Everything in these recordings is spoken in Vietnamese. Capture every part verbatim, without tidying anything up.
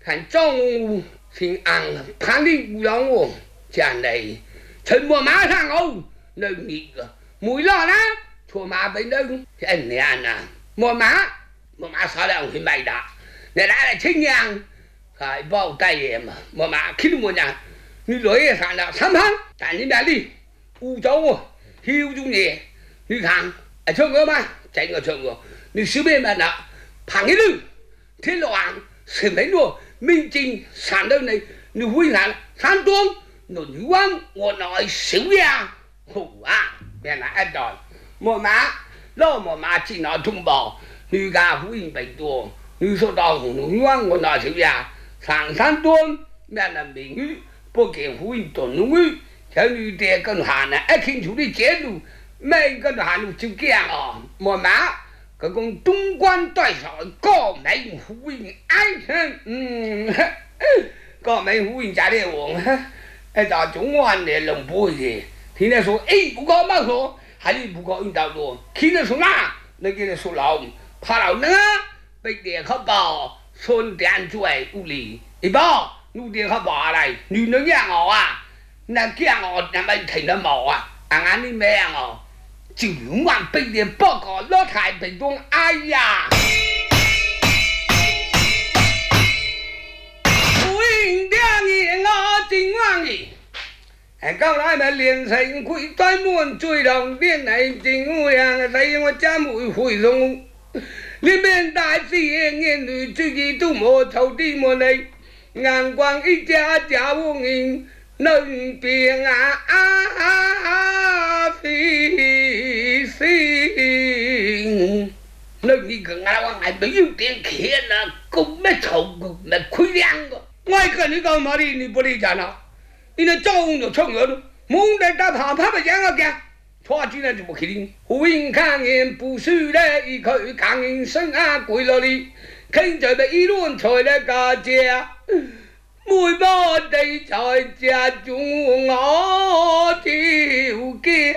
看中午先按旁边鼓浪我讲的，陈我马上哦，能力个每老呢，错马被能真年呐，我马我马少量去买的，你来了青阳，还包带爷嘛，我马看我讲，你落叶上了三盘，但你那里五洲哦，九种嘢，你看，哎唱歌嘛，整个唱歌，你随便嘛那，旁一路，天罗昂。是没诺明镜上到你，你会看山东，你女王我来小呀，好啊，原來一代，我媽老我媽只拿通報，女家會員被多，你說到女王我來小呀，上山東原來名譽不見會員多女，就女的跟行啊，一清楚啲節路，咩跟行路就驚哦，我媽。嗰個東關對上高美虎印愛情，嗯，高美虎印家的王，哎，到中環的龍波嘅，聽人說，哎，不過乜說，還是不過運到多，聽人說啦，你給人說老，怕老呢，被電เขา爆，손電嘴屋裏，一爆，路電เขา爆嚟，女人樣哦啊，那樣哦，那咪停得冇啊，啱啱啲咩樣哦？就永遠被你報告老太被動，哎呀！為兩年我真忘記，哎，後來咪連成會專門追龍連嚟真有樣，所以我真會回送。你們大事眼裏自己都冇抽啲冇嚟，眼光一家家無人能變啊啊啊！sinh nơi như cái ngài quan ngài bây giờ tiền kia là cũng mấy chậu cũng mấy khuy đen cơ ngoài cái này câu mà đi đi bơi đi chả nào đi nó trâu nó trâu nữa muốn để ta phá phá bây giờ kìa thoa chỉ là một khi đi huynh khang yên bù sư đấy ý khởi khang yên sinh á quỳ lo đi khinh trời bị luôn trời đấy cả chia mùi bò đầy trời cha chúng ngõ chiều kia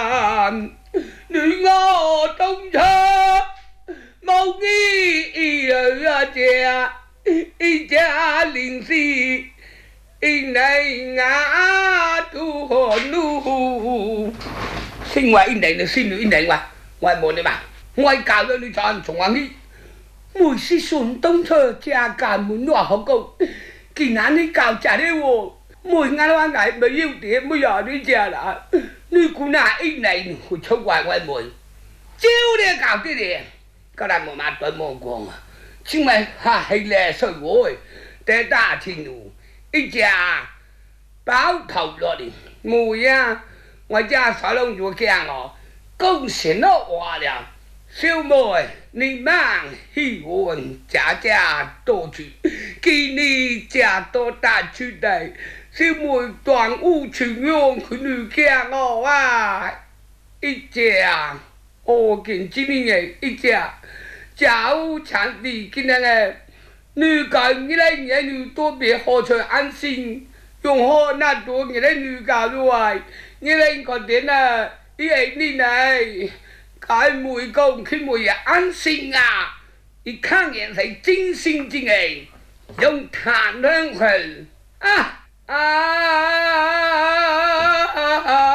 nữ ngõ trong thơ mau nghi y ở cha y cha liền si y này ngã tu hồn nu xin ngoài in này là xin nữ in này ngoài ngoài một này mà ngoài cả lên đi chọn trong hoàng đi mùi si xuân tông thơ cha cả muốn nọ học câu kỳ nán đi cào trả đi vô mùi ngàn hoa ngải bởi yêu tiền bây giờ đi chè đã nuôi cú nà ít này hồi châu ngoài ngoài mùi chiêu đi cào cái gì các bạn một mặt tôi mong cuồng chứ mày ha hay lẹ sợi gối để ta thì nụ ít chà báo thầu rồi đi mùi à ngoài ra xóa lông chùa kia ngọ công xin nó hòa đẹp siêu mồi ni mang hi hồn cha cha tổ chữ kỳ ni cha tổ ta chữ đầy siêu mồi toàn u chữ nhung khứ nữ kia ngọ à ít cha ô kiến chi ni nhảy ít cha cháu chẳng đi kinh này nữ cả như đây như nữ tôi bị hỗ trợ an sinh dùng hỗ nát tôi như đây nữ cả rồi như đây còn đến là ý ấy đi này cái mùi công khi mùi an sinh à ý khang hiện thấy chính sinh chính ấy dùng thản đơn khởi à à à à à